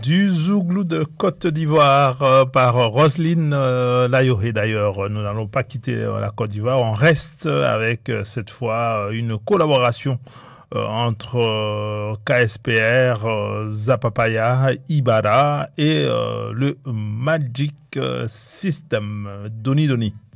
Du Zouglou de Côte d'Ivoire par Roselyne Layoré. D'ailleurs, nous n'allons pas quitter la Côte d'Ivoire. On reste avec cette fois une collaboration entre KSPR, Zapapaya, Ibara et le Magic System. Doni Doni.